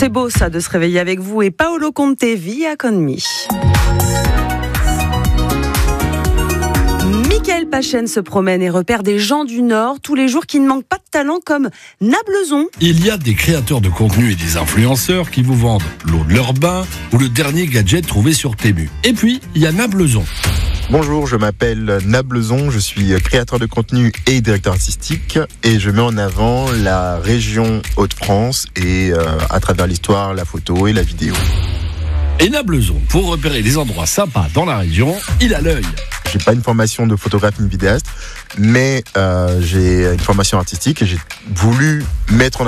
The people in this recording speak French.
C'est beau ça de se réveiller avec vous et Paolo Conte via Con Me. Michael Pachen se promène et repère des gens du Nord tous les jours qui ne manquent pas de talent comme Nablezon. Il y a des créateurs de contenu et des influenceurs qui vous vendent l'eau de leur bain ou le dernier gadget trouvé sur Temu. Et puis, il y a Nablezon. Bonjour, je m'appelle Nablezon, je suis créateur de contenu et directeur artistique et je mets en avant la région Hauts-de-France et à travers l'histoire, la photo et la vidéo. Et Nablezon, pour repérer les endroits sympas dans la région, il a l'œil. J'ai pas une formation de photographe ni vidéaste, mais j'ai une formation artistique et j'ai voulu mettre en